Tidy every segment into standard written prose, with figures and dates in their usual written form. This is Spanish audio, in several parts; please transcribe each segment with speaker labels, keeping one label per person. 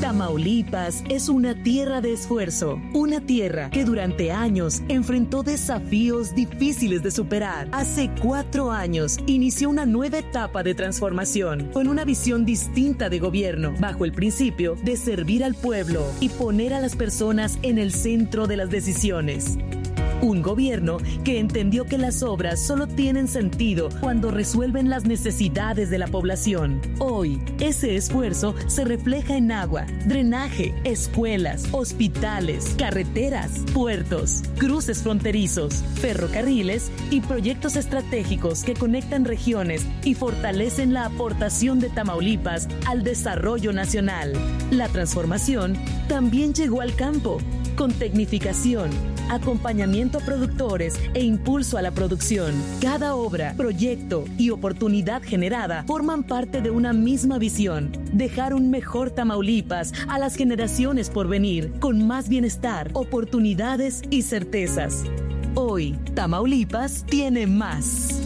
Speaker 1: Tamaulipas es una tierra de esfuerzo, una tierra que durante años enfrentó desafíos difíciles de superar. Hace 4 años inició una nueva etapa de transformación, con una visión distinta de gobierno, bajo el principio de servir al pueblo y poner a las personas en el centro de las decisiones. Un gobierno que entendió que las obras solo tienen sentido cuando resuelven las necesidades de la población. Hoy, ese esfuerzo se refleja en agua, drenaje, escuelas, hospitales, carreteras, puertos, cruces fronterizos, ferrocarriles y proyectos estratégicos que conectan regiones y fortalecen la aportación de Tamaulipas al desarrollo nacional. La transformación también llegó al campo, con tecnificación, acompañamiento a productores e impulso a la producción. Cada obra, proyecto y oportunidad generada forman parte de una misma visión: dejar un mejor Tamaulipas a las generaciones por venir, con más bienestar, oportunidades y certezas. Hoy, Tamaulipas tiene más.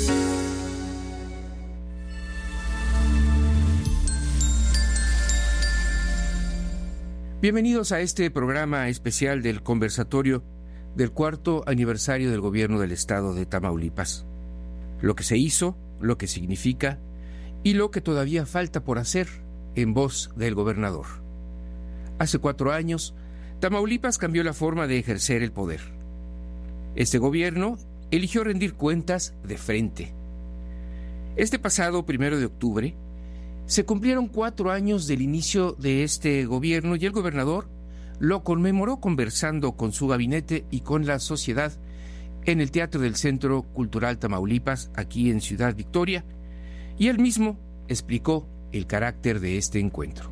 Speaker 2: Bienvenidos a este programa especial del conversatorio del 4º aniversario del gobierno del estado de Tamaulipas. Lo que se hizo, lo que significa y lo que todavía falta por hacer, en voz del gobernador. Hace 4 años, Tamaulipas cambió la forma de ejercer el poder. Este gobierno eligió rendir cuentas de frente. Este pasado 1 de octubre, se cumplieron 4 años del inicio de este gobierno y el gobernador lo conmemoró conversando con su gabinete y con la sociedad en el Teatro del Centro Cultural Tamaulipas, aquí en Ciudad Victoria, y él mismo explicó el carácter de este encuentro.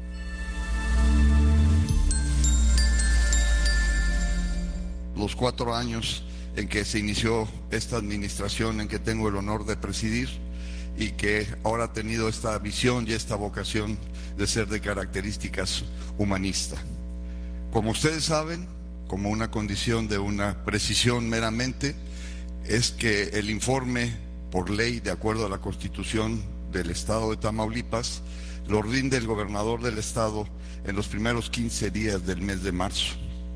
Speaker 3: Los 4 años en que se inició esta administración en que tengo el honor de presidir, y que ahora ha tenido esta visión y esta vocación de ser de características humanistas. Como ustedes saben, como una condición de una precisión meramente, es que el informe por ley, de acuerdo a la Constitución del Estado de Tamaulipas, lo rinde el gobernador del Estado en los primeros 15 días del mes de marzo.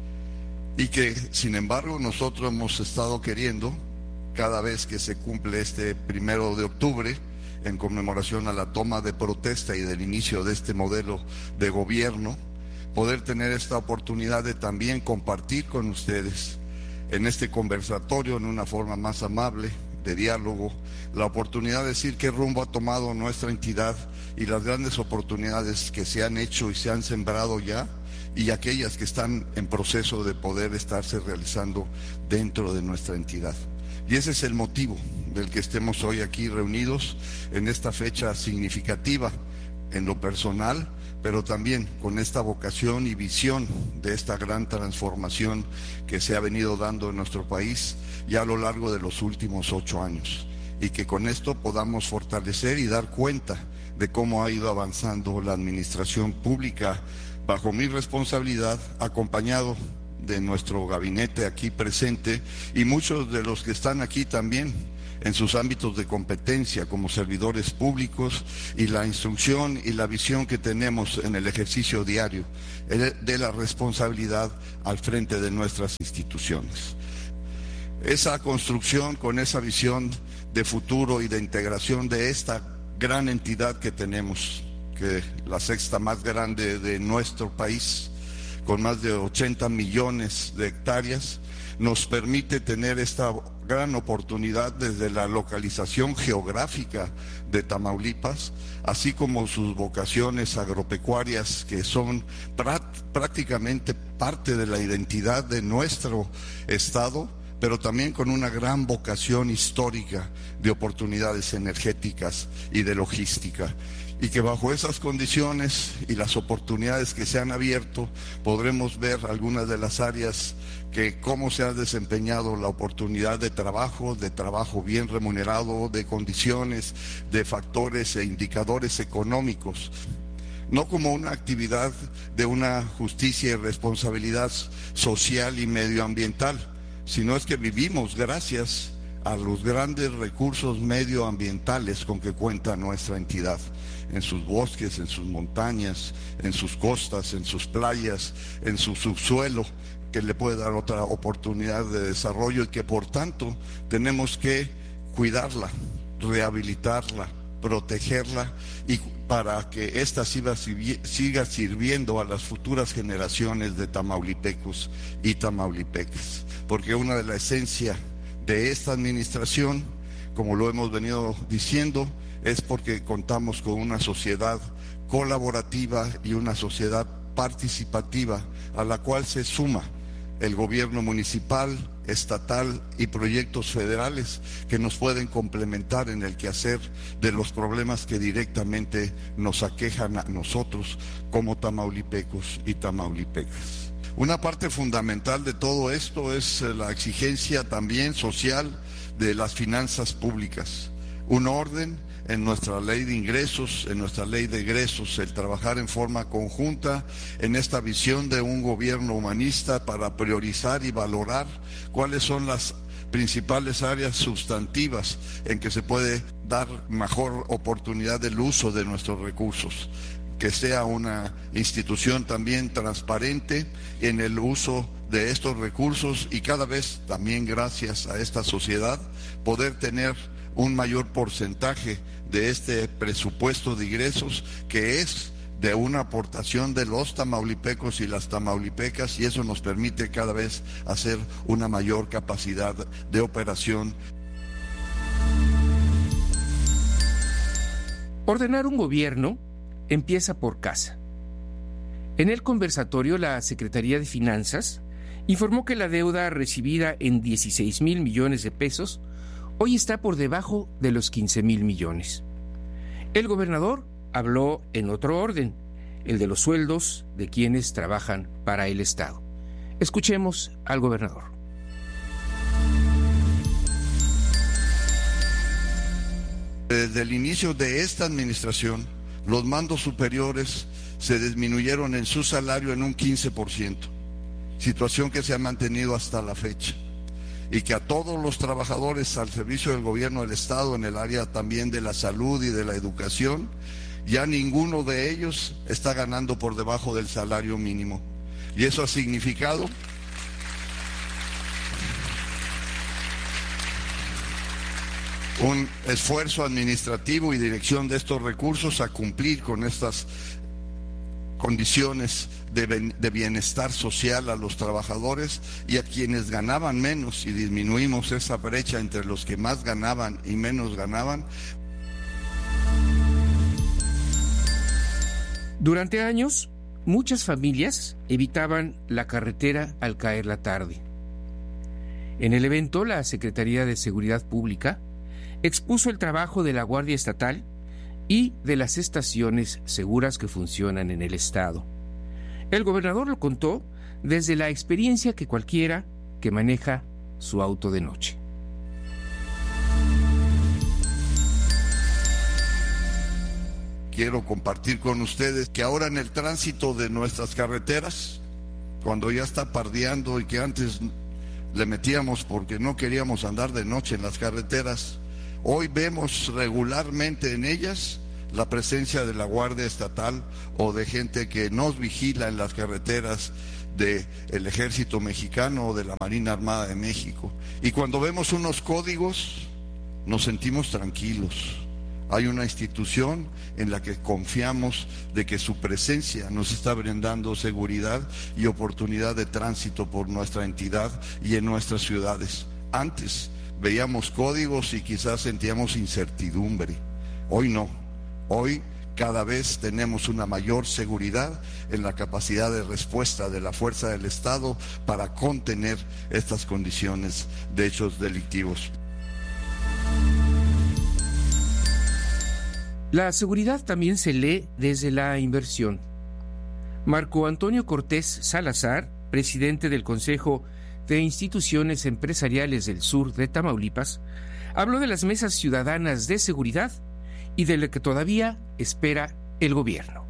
Speaker 3: Y que, sin embargo, nosotros hemos estado queriendo, cada vez que se cumple este 1 de octubre, en conmemoración a la toma de protesta y del inicio de este modelo de gobierno, poder tener esta oportunidad de también compartir con ustedes en este conversatorio, en una forma más amable, de diálogo, la oportunidad de decir qué rumbo ha tomado nuestra entidad y las grandes oportunidades que se han hecho y se han sembrado ya, y aquellas que están en proceso de poder estarse realizando dentro de nuestra entidad. Y ese es el motivo del que estemos hoy aquí reunidos en esta fecha significativa en lo personal, pero también con esta vocación y visión de esta gran transformación que se ha venido dando en nuestro país ya a lo largo de los últimos 8 años, y que con esto podamos fortalecer y dar cuenta de cómo ha ido avanzando la administración pública bajo mi responsabilidad, acompañado de nuestro gabinete aquí presente y muchos de los que están aquí también en sus ámbitos de competencia como servidores públicos, y la instrucción y la visión que tenemos en el ejercicio diario de la responsabilidad al frente de nuestras instituciones. Esa construcción con esa visión de futuro y de integración de esta gran entidad que tenemos, que la 6ª más grande de nuestro país, con más de 80 millones de hectáreas, nos permite tener esta gran oportunidad desde la localización geográfica de Tamaulipas, así como sus vocaciones agropecuarias, que son prácticamente parte de la identidad de nuestro estado, pero también con una gran vocación histórica de oportunidades energéticas y de logística. Y que bajo esas condiciones y las oportunidades que se han abierto, podremos ver algunas de las áreas que cómo se ha desempeñado la oportunidad de trabajo bien remunerado, de condiciones, de factores e indicadores económicos, no como una actividad de una justicia y responsabilidad social y medioambiental, sino es que vivimos gracias a los grandes recursos medioambientales con que cuenta nuestra entidad. en sus bosques, en sus montañas, en sus costas, en sus playas, en su subsuelo, que le puede dar otra oportunidad de desarrollo y que por tanto tenemos que cuidarla, rehabilitarla, protegerla y para que ésta siga sirviendo a las futuras generaciones de tamaulipecos y tamaulipecas. Porque una de las esencias de esta administración, como lo hemos venido diciendo, es porque contamos con una sociedad colaborativa y una sociedad participativa a la cual se suma el gobierno municipal, estatal y proyectos federales que nos pueden complementar en el quehacer de los problemas que directamente nos aquejan a nosotros como tamaulipecos y tamaulipecas. Una parte fundamental de todo esto es la exigencia también social de las finanzas públicas, un orden en nuestra ley de ingresos, en nuestra ley de egresos, el trabajar en forma conjunta en esta visión de un gobierno humanista para priorizar y valorar cuáles son las principales áreas sustantivas en que se puede dar mejor oportunidad del uso de nuestros recursos, que sea una institución también transparente en el uso de estos recursos y cada vez también gracias a esta sociedad poder tener un mayor porcentaje de este presupuesto de ingresos que es de una aportación de los tamaulipecos y las tamaulipecas, y eso nos permite cada vez hacer una mayor capacidad de operación.
Speaker 2: Ordenar un gobierno empieza por casa. En el conversatorio, la Secretaría de Finanzas informó que la deuda recibida en 16,000 millones de pesos hoy está por debajo de los 15,000 millones. El gobernador habló en otro orden, el de los sueldos de quienes trabajan para el Estado. Escuchemos al gobernador.
Speaker 3: Desde el inicio de esta administración, los mandos superiores se disminuyeron en su salario en un 15%, situación que se ha mantenido hasta la fecha, y que a todos los trabajadores al servicio del gobierno del Estado en el área también de la salud y de la educación, ya ninguno de ellos está ganando por debajo del salario mínimo. Y eso ha significado un esfuerzo administrativo y dirección de estos recursos a cumplir con estas condiciones de bienestar social a los trabajadores y a quienes ganaban menos, y disminuimos esa brecha entre los que más ganaban y menos ganaban.
Speaker 2: Durante años, muchas familias evitaban la carretera al caer la tarde. En el evento, la Secretaría de Seguridad Pública expuso el trabajo de la Guardia Estatal y de las estaciones seguras que funcionan en el Estado. El gobernador lo contó desde la experiencia que cualquiera que maneja su auto de noche.
Speaker 3: Quiero compartir con ustedes que ahora en el tránsito de nuestras carreteras, cuando ya está pardeando y que antes le metíamos porque no queríamos andar de noche en las carreteras, hoy vemos regularmente en ellas la presencia de la Guardia Estatal o de gente que nos vigila en las carreteras del Ejército Mexicano o de la Marina Armada de México. Y cuando vemos unos códigos, nos sentimos tranquilos. Hay una institución en la que confiamos de que su presencia nos está brindando seguridad y oportunidad de tránsito por nuestra entidad y en nuestras ciudades. Antes veíamos códigos y quizás sentíamos incertidumbre. Hoy no. Hoy cada vez tenemos una mayor seguridad en la capacidad de respuesta de la fuerza del Estado para contener estas condiciones de hechos delictivos.
Speaker 2: La seguridad también se lee desde la inversión. Marco Antonio Cortés Salazar, presidente del Consejo de Instituciones Empresariales del Sur de Tamaulipas, habló de las mesas ciudadanas de seguridad y de lo que todavía espera el gobierno.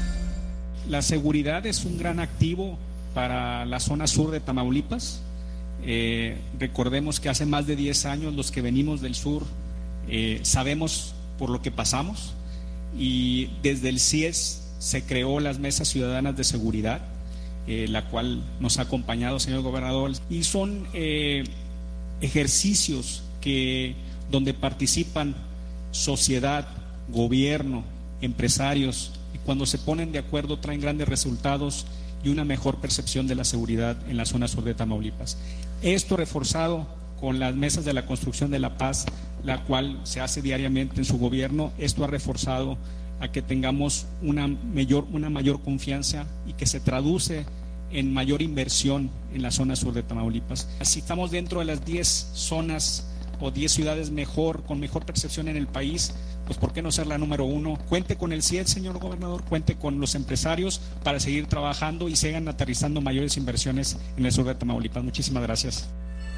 Speaker 4: La seguridad es un gran activo para la zona sur de Tamaulipas. Recordemos que hace más de 10 años los que venimos del sur sabemos por lo que pasamos, y desde el CIES se creó las mesas ciudadanas de seguridad, la cual nos ha acompañado, señor gobernador, y son ejercicios donde participan sociedad, gobierno, empresarios, y cuando se ponen de acuerdo traen grandes resultados y una mejor percepción de la seguridad en la zona sur de Tamaulipas. Esto reforzado con las mesas de la construcción de la paz, la cual se hace diariamente en su gobierno. Esto ha reforzado a que tengamos una mayor confianza y que se traduce en mayor inversión en la zona sur de Tamaulipas. Si estamos dentro de las 10 zonas o 10 ciudades con mejor percepción en el país, pues ¿por qué no ser la número 1? Cuente con el CIED, señor gobernador, cuente con los empresarios para seguir trabajando y sigan aterrizando mayores inversiones en el sur de Tamaulipas. Muchísimas gracias.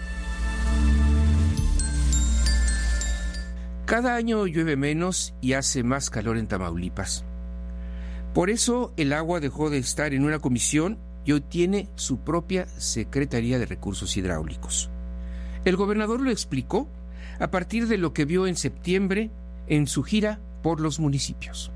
Speaker 2: Cada año llueve menos y hace más calor en Tamaulipas. Por eso el agua dejó de estar en una comisión y hoy tiene su propia Secretaría de Recursos Hidráulicos. El gobernador lo explicó a partir de lo que vio en septiembre en su gira por los municipios.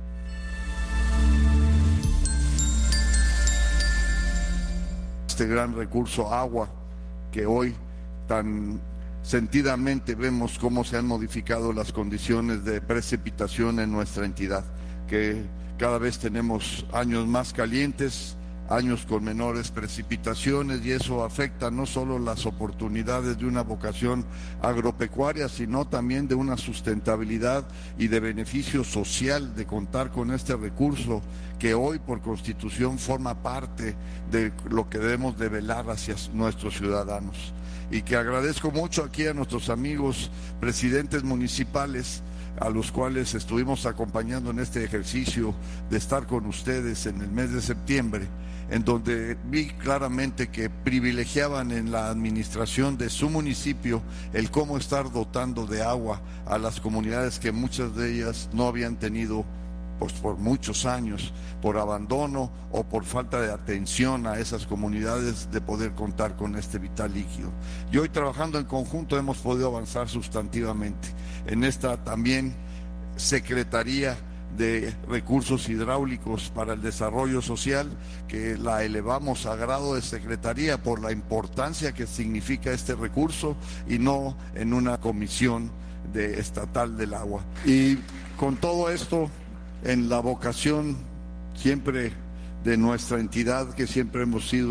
Speaker 3: Este gran recurso agua que hoy tan sentidamente vemos cómo se han modificado las condiciones de precipitación en nuestra entidad, que cada vez tenemos años más calientes, años con menores precipitaciones, y eso afecta no solo las oportunidades de una vocación agropecuaria, sino también de una sustentabilidad y de beneficio social de contar con este recurso que hoy por Constitución forma parte de lo que debemos de velar hacia nuestros ciudadanos. Y que agradezco mucho aquí a nuestros amigos presidentes municipales, a los cuales estuvimos acompañando en este ejercicio de estar con ustedes en el mes de septiembre, en donde vi claramente que privilegiaban en la administración de su municipio el cómo estar dotando de agua a las comunidades que muchas de ellas no habían tenido pues por muchos años, por abandono o por falta de atención a esas comunidades, de poder contar con este vital líquido. Y hoy, trabajando en conjunto, hemos podido avanzar sustantivamente en esta también Secretaría de Recursos Hidráulicos para el Desarrollo Social, que la elevamos a grado de secretaría por la importancia que significa este recurso, y no en una comisión estatal del agua. Y con todo esto, en la vocación siempre de nuestra entidad, que siempre hemos sido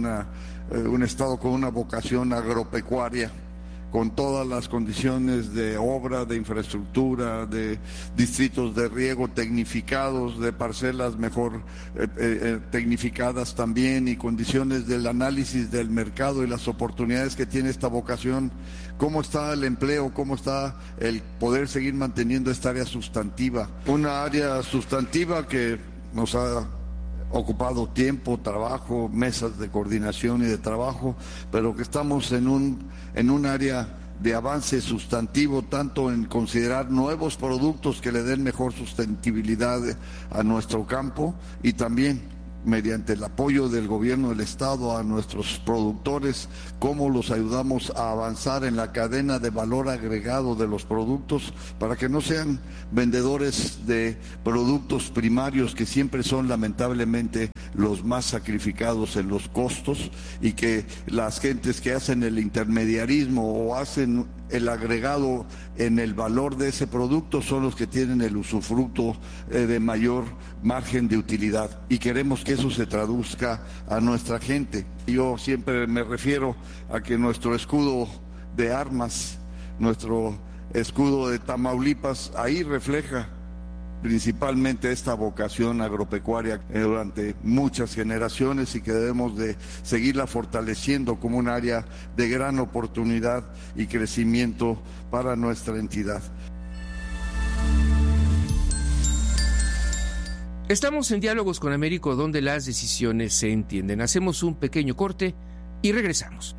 Speaker 3: un estado con una vocación agropecuaria, con todas las condiciones de obra, de infraestructura, de distritos de riego tecnificados, de parcelas mejor tecnificadas también, y condiciones del análisis del mercado y las oportunidades que tiene esta vocación. ¿Cómo está el empleo? ¿Cómo está el poder seguir manteniendo esta área sustantiva? Una área sustantiva que nos ha ocupado tiempo, trabajo, mesas de coordinación y de trabajo, pero que estamos en un área de avance sustantivo, tanto en considerar nuevos productos que le den mejor sustentabilidad a nuestro campo, y también mediante el apoyo del gobierno del estado a nuestros productores, cómo los ayudamos a avanzar en la cadena de valor agregado de los productos, para que no sean vendedores de productos primarios, que siempre son lamentablemente los más sacrificados en los costos, y que las gentes que hacen el intermediarismo o hacen el agregado en el valor de ese producto son los que tienen el usufructo de mayor margen de utilidad, y queremos que eso se traduzca a nuestra gente. Yo siempre me refiero a que nuestro escudo de armas, nuestro escudo de Tamaulipas, ahí refleja principalmente esta vocación agropecuaria durante muchas generaciones, y que debemos de seguirla fortaleciendo como un área de gran oportunidad y crecimiento para nuestra entidad.
Speaker 2: Estamos en Diálogos con Américo, donde las decisiones se entienden. Hacemos un pequeño corte y regresamos.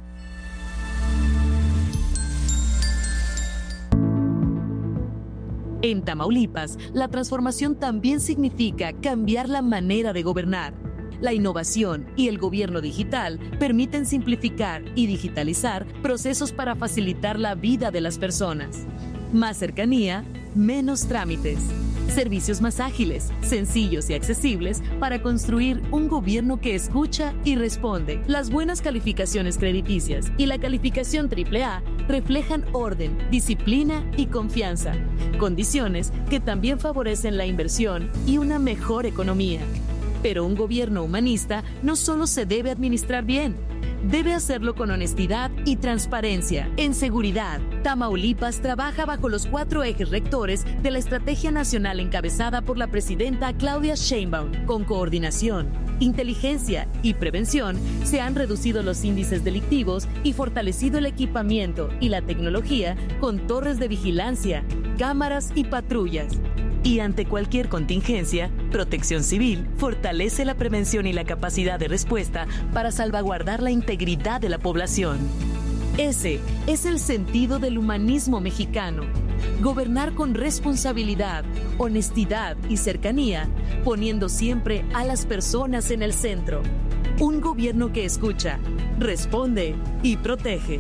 Speaker 1: En Tamaulipas, la transformación también significa cambiar la manera de gobernar. La innovación y el gobierno digital permiten simplificar y digitalizar procesos para facilitar la vida de las personas. Más cercanía, menos trámites. Servicios más ágiles, sencillos y accesibles para construir un gobierno que escucha y responde. Las buenas calificaciones crediticias y la calificación AAA reflejan orden, disciplina y confianza, condiciones que también favorecen la inversión y una mejor economía. Pero un gobierno humanista no solo se debe administrar bien, debe hacerlo con honestidad y transparencia. En seguridad, Tamaulipas trabaja bajo los 4 ejes rectores de la Estrategia Nacional encabezada por la presidenta Claudia Sheinbaum. Con coordinación, inteligencia y prevención, se han reducido los índices delictivos y fortalecido el equipamiento y la tecnología con torres de vigilancia, cámaras y patrullas. Y ante cualquier contingencia, Protección Civil fortalece la prevención y la capacidad de respuesta para salvaguardar la integridad de la población. Ese es el sentido del humanismo mexicano. Gobernar con responsabilidad, honestidad y cercanía, poniendo siempre a las personas en el centro. Un gobierno que escucha, responde y protege.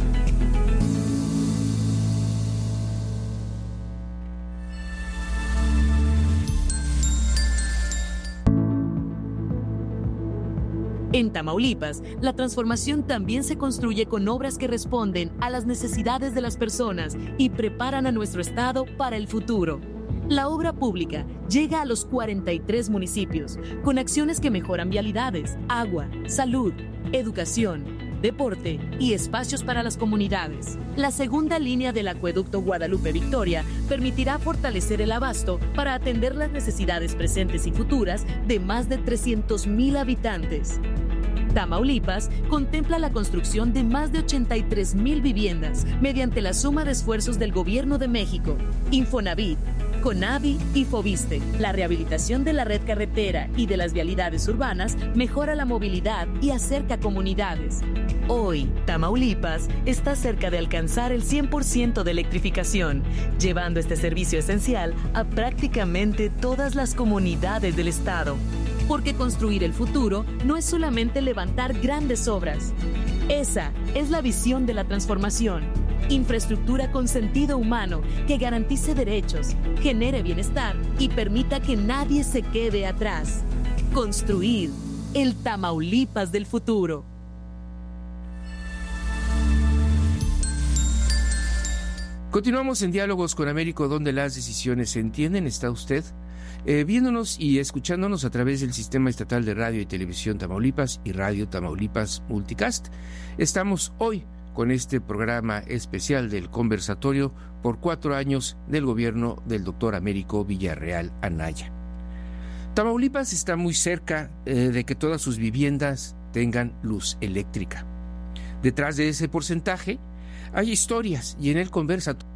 Speaker 1: En Tamaulipas, la transformación también se construye con obras que responden a las necesidades de las personas y preparan a nuestro estado para el futuro. La obra pública llega a los 43 municipios, con acciones que mejoran vialidades, agua, salud, educación, deporte y espacios para las comunidades. La segunda línea del acueducto Guadalupe-Victoria permitirá fortalecer el abasto para atender las necesidades presentes y futuras de más de 300,000 habitantes. Tamaulipas contempla la construcción de más de 83,000 viviendas mediante la suma de esfuerzos del Gobierno de México, Infonavit, CONAVI y FOBISTE. La rehabilitación de la red carretera y de las vialidades urbanas mejora la movilidad y acerca comunidades. Hoy, Tamaulipas está cerca de alcanzar el 100% de electrificación, llevando este servicio esencial a prácticamente todas las comunidades del estado. Porque construir el futuro no es solamente levantar grandes obras. Esa es la visión de la transformación. Infraestructura con sentido humano que garantice derechos, genere bienestar y permita que nadie se quede atrás. Construir el Tamaulipas del futuro.
Speaker 2: Continuamos en Diálogos con Américo, donde las decisiones se entienden. ¿Está usted viéndonos y escuchándonos a través del Sistema Estatal de Radio y Televisión Tamaulipas y Radio Tamaulipas Multicast? Estamos hoy con este programa especial del conversatorio por 4 años del gobierno del doctor Américo Villarreal Anaya. Tamaulipas está muy cerca de que todas sus viviendas tengan luz eléctrica. Detrás de ese porcentaje hay historias, y en el conversatorio